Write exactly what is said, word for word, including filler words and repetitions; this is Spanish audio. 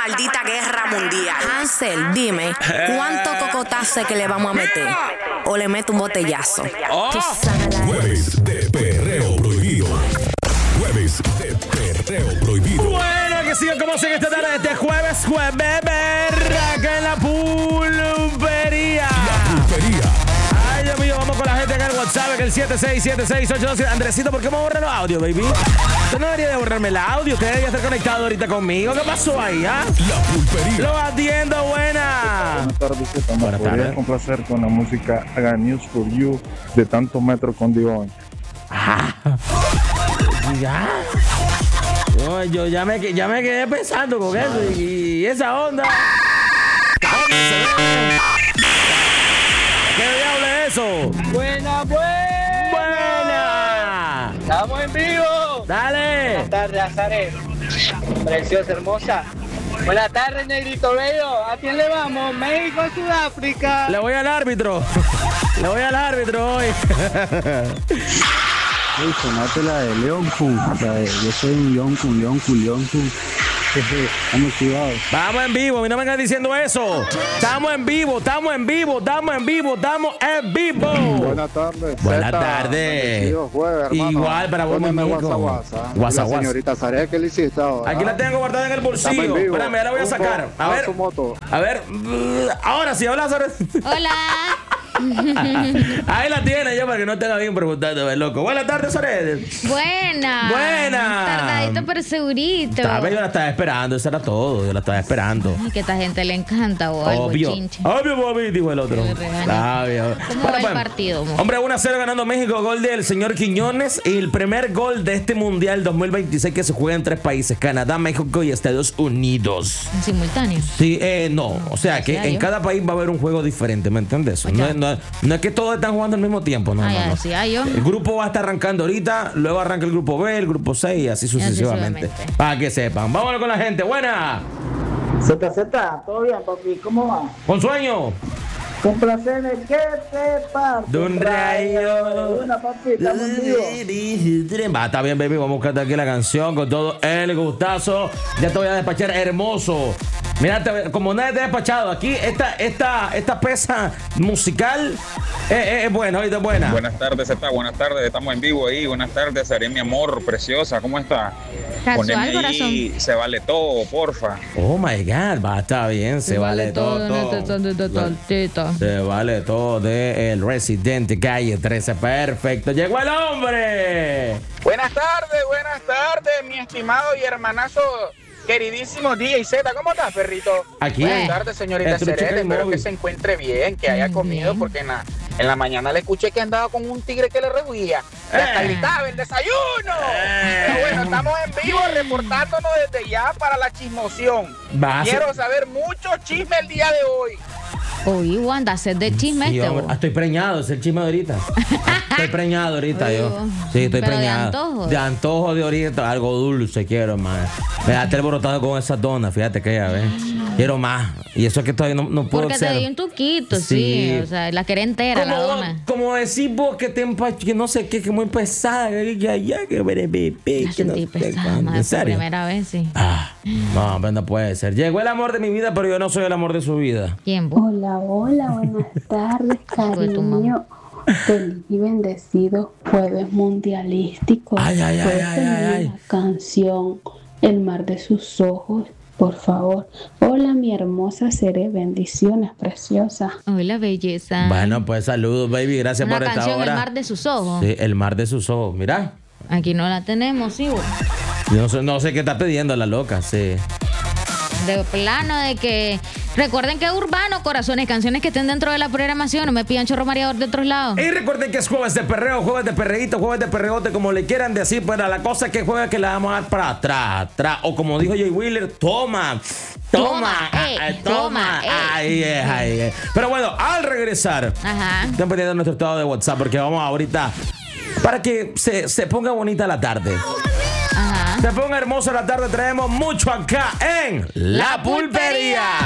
maldita guerra mundial. Hansel, dime, ¿cuánto cocotazo es que le vamos a meter? ¿O le meto un botellazo? Oh. Jueves de perreo prohibido. Jueves de perreo prohibido. Bueno, que sigan como siguen esta tarde. Este jueves, jueves, berraca en la pulpería. La pulpería. Ay, Dios mío, vamos con la gente acá en el WhatsApp, que el siete seis siete seis ocho dos. Andresito, ¿por qué me borran los audios, baby? Usted no debería de borrarme el audio. Usted debería estar conectado ahorita conmigo. ¿Qué pasó ahí, ah? La pulpería. Lo atiendo, buena. Buenas tardes, ¿me Buenas podrías tardes. complacer con la música Haga News for You de Tantos Metros con Dion? Ya. Yo, yo ya, me, ya me quedé pensando con eso y, y esa onda. ¿Qué diablo es eso? Buena, buena. ¡Buena! Estamos en vivo. ¡Dale! Buenas tardes, Azaret. Preciosa, hermosa. Buenas tardes, Negrito Bello. ¿A quién le vamos? México, Sudáfrica. Le voy al árbitro. Le voy al árbitro hoy. Hey, sonate la de Leoncu, la de yo soy un Leoncu, Leoncu, Leoncu. Estamos activados. Vamos en vivo, a mí no me vengan diciendo eso. Estamos en vivo, estamos en vivo, estamos en vivo, estamos en vivo. Buenas tardes. Buenas Zeta. tardes. Bendecido jueves, hermano. Igual para vos, Póneme Mico. guasa, guasa. Guasa, La guasa. señorita Zaret, ¿qué le hiciste ahora? Aquí la tengo guardada en el Estamos bolsillo. en vivo. Espérame, ya la voy a sacar. A A ver. su moto. A ver. Ahora sí, habla sobre. Hola. Ahí la tiene yo para que no tenga bien preguntando, ve, loco. Buenas tardes, Sored. Buena. Buena. Tardadito pero segurito. Estaba, yo la estaba esperando, eso era todo. Yo la estaba esperando. Ay, que esta gente le encanta o algo Obvio. chinche. Obvio, Bobby, dijo el otro. Que le regaña. Obvio. ¿Cómo va el partido, mo? Hombre, uno a cero ganando México, gol del señor Quiñones. Y el primer gol de este Mundial dos mil veintiséis que se juega en tres países: Canadá, México y Estados Unidos. En simultáneo. Sí, eh, no. O sea, que ¿En en cada país va a haber un juego diferente, ¿me entiendes? No, Ya. es- no es- no es que todos están jugando al mismo tiempo, no, Ah, no, ya, no. sí, ah, yo. El grupo va a estar arrancando ahorita, luego arranca el grupo B, el grupo C y así sucesivamente. sucesivamente. Para que sepan. Vámonos con la gente. Buena. Z Z, ¿todo bien, papi? ¿Cómo va? Con sueño. Con placer, que te pasa. De un rayo. Buena, papi, estamos en vivo. Va, está bien, baby. Vamos a buscarte aquí la canción con todo el gustazo. Ya te voy a despachar hermoso. Mira, te- como nadie te ha despachado aquí, esta, esta, esta pesa musical es, es buena, ahorita es buena. Buenas tardes, Zeta. Buenas tardes. Estamos en vivo ahí. Buenas tardes, Seré mi amor, preciosa. ¿Cómo está? Casual, Poneme ahí, corazón. se vale todo, porfa. Oh my God, va, está bien, se, vale, todo. todo. Se vale todo de el Residente Calle trece. Perfecto. Llegó el hombre. Buenas tardes, buenas tardes, mi estimado y hermanazo, queridísimo D J Z. ¿Cómo estás, perrito? Aquí. Buenas tardes, señorita El trucho Serena. que hay Espero móvil. que se encuentre bien, que haya Muy comido, bien. porque en la, en la mañana le escuché que andaba con un tigre que le rehuía. Y hasta Eh. gritaba, ¡el desayuno! Pero bueno, estamos en vivo reportándonos desde ya para la chismoción. Va a ser- Quiero saber mucho chisme el día de hoy. Uy, Wanda, sed de chisme Sí, este, hombre. vos. Ah, estoy preñado, es el chisme de ahorita. Estoy preñado ahorita Oye, yo. vos. Sí, estoy Pero de preñado. antojo. De antojo de ahorita, algo dulce quiero, hermano. Me da alborotado con esas donas, fíjate que ya ves. Quiero más. Y eso es que todavía no, no puedo Porque te hacer. di un tuquito, sí. Sí. O sea, la quería entera, la Como, dona. como decís vos que te empach, que no sé qué, que muy pesada, que ya, ya, que bebé, bebé, La que no sentí sé pesada, cuándo. madre, ¿En por serio? primera vez, sí. Ah, no, pero no puede ser. Llegó el amor de mi vida, pero yo no soy el amor de su vida. ¿Quién, vos? Hola, hola, buenas tardes, Fue tu mamá. cariño. Feliz y bendecido jueves mundialístico. Ay, ay, ay, ¿Puedes ay, poner ay, ay. la canción El mar de sus ojos, por favor? Hola, mi hermosa Seré, bendiciones, preciosa. Hola, belleza. Bueno, pues saludos, baby. Gracias Una por esta canción, hora. El mar de sus ojos. Sí, el mar de sus ojos. Mira. Aquí no la tenemos, sí, vos. Yo no sé, no sé qué está pidiendo la loca, sí. De plano de que... Recuerden que es urbano, corazones, canciones que estén dentro de la programación. No me pidan chorro mareador de otros lados. Y recuerden que es jueves de perreo, jueves de perreíto, jueves de perreote, como le quieran decir, pero la cosa es que jueves que la vamos a dar para atrás, atrás. O como dijo Jay Wheeler, toma, toma, Toma, ah, eh, ah, toma. toma, eh. Ahí es, ahí es. Pero bueno, al regresar, Ajá. están pendientes de nuestro estado de WhatsApp porque vamos ahorita para que se, se ponga bonita la tarde. Ajá. Se ponga hermosa la tarde, traemos mucho acá en La Pulpería.